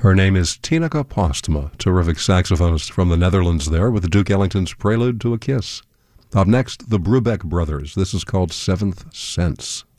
Her name is Tineke Postma, terrific saxophonist from the Netherlands there, with Duke Ellington's Prelude to a Kiss. Up next, the Brubeck Brothers. This is called Seventh Sense.